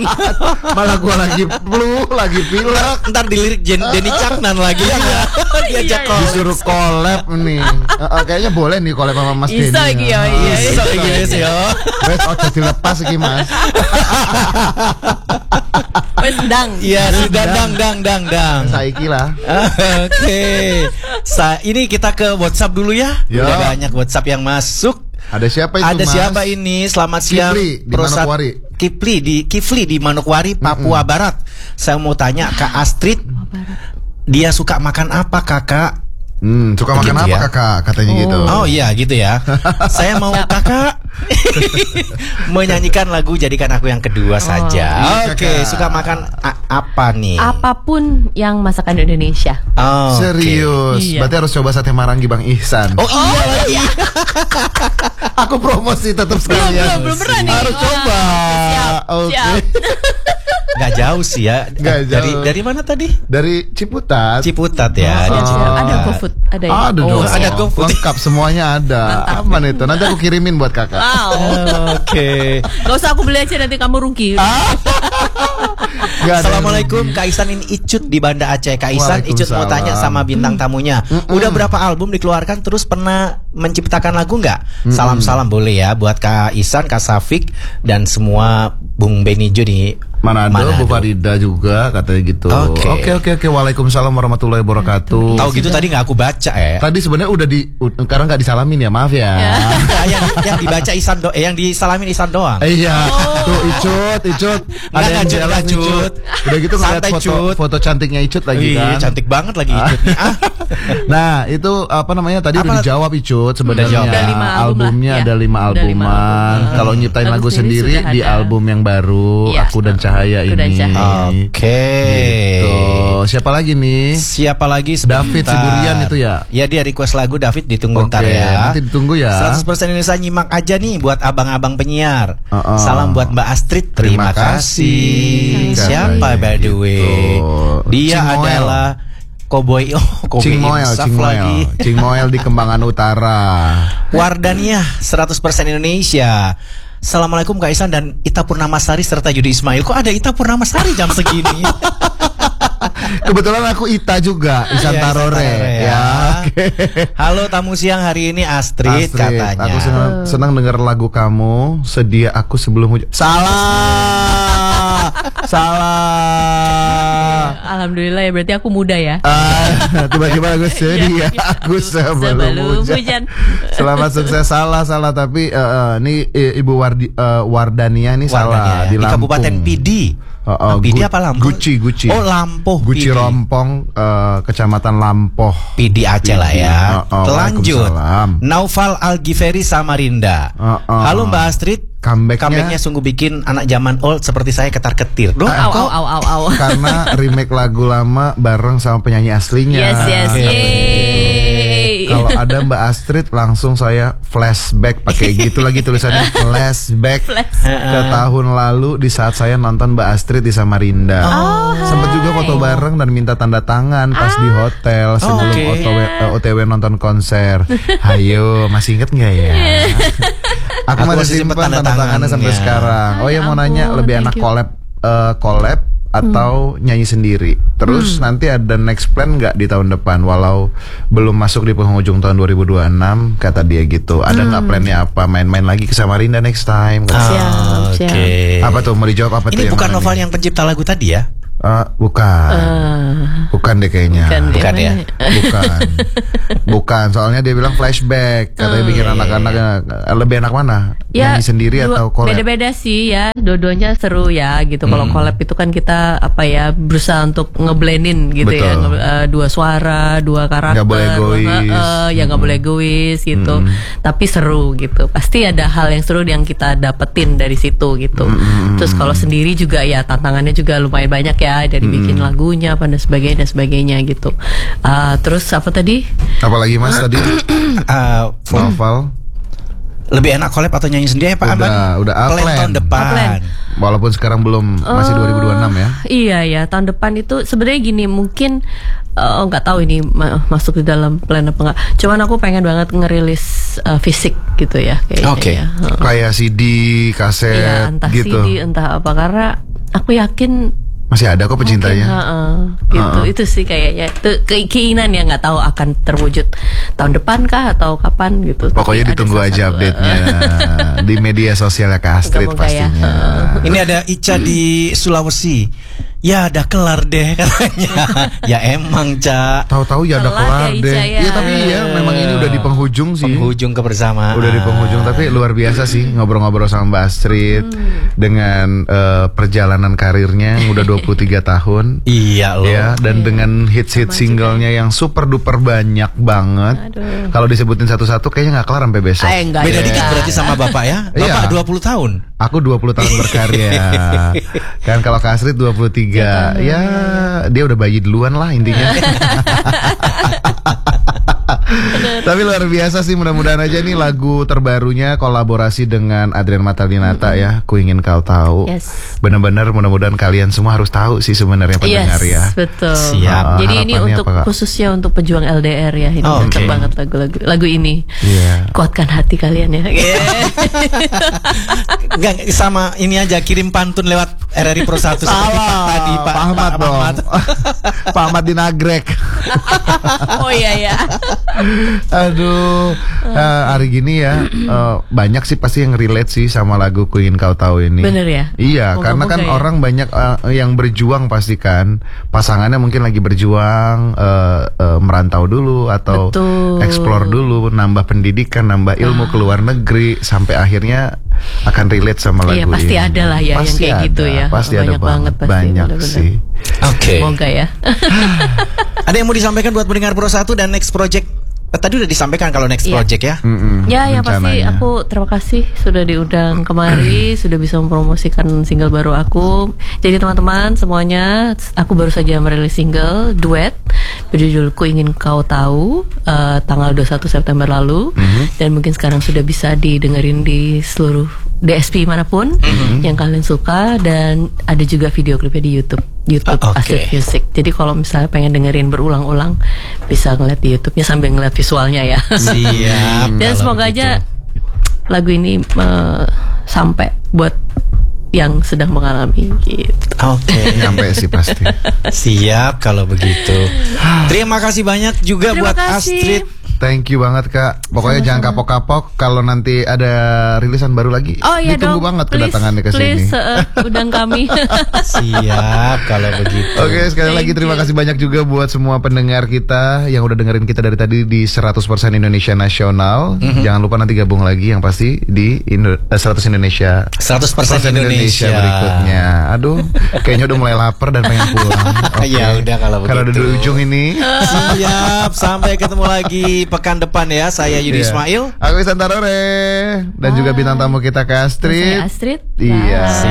Malah gue lagi flu, lagi pilek. Ntar dilirik Denny Caknan lagi. Diajak collab. Disuruh collab nih. Kayaknya boleh nih collab sama Mas Denny. Iso iki ya. Iso iki wis ya. Wes ojo dilepas iki Mas. Wes dang. Iya, sudah dang. Saiki lah. Oke. Ini kita ke WhatsApp dulu ya. Ya. Udah banyak WhatsApp yang masuk. Ada siapa itu Ada Mas? siapa ini? Selamat siang. Kifli di Manokwari. Kifli di Manokwari, Papua Barat. Saya mau tanya Kak Astrid, dia suka makan apa Kakak? Suka makan Begitu apa ya? Kakak? Katanya gitu. Oh iya gitu ya. Saya mau Kakak menyanyikan lagu Jadikan Aku Yang Kedua saja. Iya, Oke, Kakak. suka makan apa nih? Apapun yang masakan Indonesia. Oh, oke. Serius. Iya. Berarti harus coba sate Marangi Bang Ihsan. Oh iya lagi. Aku promosi tetap sekalian. belum pernah nih. Harus Wah, coba. siap, Oke. siap. Gak jauh sih ya. Nggak jauh. Dari mana tadi? Dari Ciputat. Ciputat ya. Ada, Di Ciputat. ada GoFood, ada ya? Ada dong. ada GoFood. Lengkap semuanya ada. Aman itu. Nanti aku kirimin buat Kakak. Wow. Oke. Gak usah aku beli aja nanti kamu rugi. Nggak ada Assalamualaikum yang Kak Isan, ini Icut di Banda Aceh. Kak Isan, Icut mau tanya Waalaikumsalam. sama bintang tamunya. Udah berapa album dikeluarkan, terus pernah menciptakan lagu nggak? Salam-salam boleh ya buat Kak Isan, Kak Safik, dan semua Bung Benijo di Manado, Bu Farida juga katanya gitu. Oke. Oke. Waalaikumsalam warahmatullahi wabarakatuh. Tahu gitu tadi nggak aku baca ya. Tadi sebenarnya udah sekarang nggak disalamin ya, maaf ya. yang dibaca Isan yang disalamin Isan doang. Iya, tuh Icut. Ada yang Cut, jalan Cut. Icut. Udah gitu ngeliat Santai, foto, Cut. foto cantiknya Icut lagi Iya, kan. cantik banget lagi Icut nih. Nah, itu apa namanya tadi udah dijawab Icut sebenarnya. Udah jawab. Ada 5 album Albumnya lah, ya. ada 5 Udah 5 albuman. album. Kalau nyiptain Lagu lagu sendiri sendiri sudah di ada. album yang baru, Iya. Aku dan Cahaya Aku dan ini. Cahaya. Oke. Gitu. Siapa lagi nih? Siapa lagi? Sebentar. David Siburian itu ya? Ya, dia request lagu. David ditunggu ntar Oke, ya. nanti ditunggu ya. 100% Indonesia nyimak aja nih buat abang-abang penyiar. Salam buat Mbak Astrid. Terima Terima kasih. kasih. Siapa by the way? Gitu. Dia Cing Moel. adalah Cowboy Cing Moel lagi. Cing Moel di Kembangan Utara. Wardania 100% Indonesia. Assalamualaikum Kak Isan dan Ita Purnamasari serta Yudi Ismail. Kok ada Ita Purnamasari jam segini? Kebetulan aku Ita juga, Isan Iya, Tarore Isan Tarore, ya. ya. Oke. Halo tamu siang hari ini Astrid, katanya. Aku senang dengar lagu kamu. Sedia aku sebelum hujan. Salah. Alhamdulillah ya, berarti aku muda ya. Tiba-tiba aku sedia aku sebelum hujan. hujan. Selamat sukses. Salah tapi ini Ibu Wardania ini salah Wardania, di di Lampung. Kabupaten Pidi. Pidi apa Lampung? Guci. Oh, Lampoh. Guci Pidi. Rompong, Kecamatan Lampoh. Pidi Aceh lah ya. Lanjut. Waalaikumsalam. Naufal Algiferi Samarinda. Halo Mbak Astrid. Comebacknya sungguh bikin anak zaman old seperti saya ketar-ketir. Loh, Au. Karena remake lagu lama bareng sama penyanyi aslinya. Yes. Yeay. Kalau ada Mbak Astrid langsung saya flashback pakai gitu lagi tulisannya flashback ke tahun lalu di saat saya nonton Mbak Astrid di Samarinda. Sempat juga foto bareng dan minta tanda tangan pas di hotel sebelum OTW nonton konser. Hayo, masih inget nggak ya? Aku masih simpan tanda tangannya sampai sekarang. Oh ya, mau nanya lebih enak collab atau nyanyi sendiri. Terus nanti ada next plan nggak di tahun depan? Walau belum masuk di penghujung tahun 2026, kata dia gitu. Ada nggak plannya apa? Main-main lagi ke Samarinda next time? Siap. Oke. Apa tuh? Mau dijawab apa tuh? Ini yang bukan mana Noval nih? yang pencipta lagu tadi ya? Bukan deh kayaknya. Bukan ya? Bukan. Soalnya dia bilang flashback. Katanya bikin anak-anak lebih enak mana? Ya, Nyanyi sendiri atau collab? beda-beda sih ya, dua-duanya seru ya gitu. Kalau collab itu kan kita berusaha untuk ngeblendin gitu. Betul. Ya, dua suara, dua karakter. Nggak boleh egois. Nggak boleh egois gitu. Tapi seru gitu. Pasti ada hal yang seru yang kita dapetin dari situ gitu. Terus kalau sendiri juga ya tantangannya juga lumayan banyak ya, dari bikin lagunya dan sebagainya gitu. Terus apa tadi? Apalagi Mas tadi? Novel. Lebih enak collab atau nyanyi sendiri ya Pak Aman? Udah Plan tahun depan. Walaupun sekarang belum, masih 2026 ya. Iya ya, tahun depan itu sebenarnya gini, mungkin nggak tahu ini masuk di dalam plan apa enggak. Cuman aku pengen banget ngerilis fisik gitu ya kayaknya. Oke. Ya. Kayak CD, kaset Iya, entah gitu. CD, entah apa, karena aku yakin Masih ada kok pecintanya. Gitu. Itu sih kayaknya itu keinginan yang nggak tahu akan terwujud tahun depan kah atau kapan gitu. Pokoknya Tapi ditunggu ada aja satu, update-nya di media sosialnya Kak Astrid Moga-moga ya. pastinya. Ini ada Ica di Sulawesi. Ya udah kelar deh katanya. Ya emang Ca. Tahu-tahu ya udah Telat kelar ya, deh. Ica, ya. Iya tapi ya memang ini udah di penghujung sih. Penghujung kebersamaan. Udah di penghujung, tapi luar biasa sih ngobrol-ngobrol sama Mbak Astrid dengan perjalanan karirnya yang udah 23 tahun. Iya loh. Ya, dan dengan hits-hits singlenya yang super duper banyak banget. Aduh. Kalau disebutin satu-satu kayaknya nggak kelar sampai besok. Enggak Beda juga. dikit berarti sama Bapak ya. Iya. Bapak 20 tahun. Aku 20 tahun berkarya. Kan kalau Kak Astrid 23. Ya, dia udah bayi duluan lah intinya. Tapi luar biasa sih, mudah-mudahan aja nih lagu terbarunya kolaborasi dengan Adrian Matalinata ya, Ku Ingin Kau Tahu. Yes. Benar-benar mudah-mudahan kalian semua harus tahu sih sebenarnya pendengar Yes, ya. betul. Siap. Jadi ini Harapannya untuk apa, Kak? khususnya untuk pejuang LDR ya. Ini Oh, mantap oke. banget lagu ini. Iya. Kuatkan hati kalian ya. Enggak sama ini aja kirim pantun lewat RRI Pro 1 seperti Pak tadi Pak Ahmad Pak dong. Ahmad. Pak Ahmad di Nagrek. Oh iya ya. Aduh, hari gini ya banyak sih pasti yang relate sih sama lagu Ku Ingin Kau Tahu ini. Bener ya? Iya, karena kan Moga-moga ya. orang banyak yang berjuang pasti kan. Pasangannya mungkin lagi berjuang merantau dulu atau Betul. explore dulu, nambah pendidikan, nambah ilmu ke luar negeri sampai akhirnya akan relate sama lagu Iya, ini. pasti ada lah ya yang Pasti kayak gitu ada, ya. Pasti Banyak ada banget pasti, banyak bener-bener. sih. Oke. Semoga ya. Ada yang mau disampaikan buat pendengar Pro 1 dan next project? Tadi udah disampaikan kalau next Iya. project ya. Ya, yang pasti rencananya. aku terima kasih sudah diundang kemari, sudah bisa mempromosikan single baru aku. Jadi teman-teman semuanya, aku baru saja merilis single duet berjudul Ku Ingin Kau Tahu tanggal 21 September lalu, dan mungkin sekarang sudah bisa didengerin di seluruh DSP manapun yang kalian suka, dan ada juga video klipnya di YouTube Oke. Astrid Music. Jadi kalau misalnya pengen dengerin berulang-ulang bisa ngeliat di YouTube-nya sambil ngeliat visualnya ya. Siap. Dan kalau semoga begitu. aja lagu ini sampai buat yang sedang mengalami gitu. Oke. Nyampe sih pasti. Siap kalau begitu. Terima kasih banyak juga Terima buat kasih. Astrid. Thank you banget Kak. Pokoknya jangan kapok-kapok kalau nanti ada rilisan baru lagi. Oh iya Ditunggu dong. banget Please, kedatangannya ke sini. Please, undang kami. Siap kalau begitu. Oke, sekali Thank lagi terima you. kasih banyak juga buat semua pendengar kita yang udah dengerin kita dari tadi di 100% Indonesia Nasional. Jangan lupa nanti gabung lagi yang pasti di 100 Indonesia 100% Indonesia berikutnya. Aduh, kayaknya udah mulai lapar dan pengen pulang. Oke. Ya udah kalau Karena udah begitu. di ujung ini. Siap, sampai ketemu lagi pekan depan ya. Saya Yudi Iya. Ismail. Aku Santarore dan juga bintang tamu kita Kak Saya Astrid. Astrid. Iya. Bye.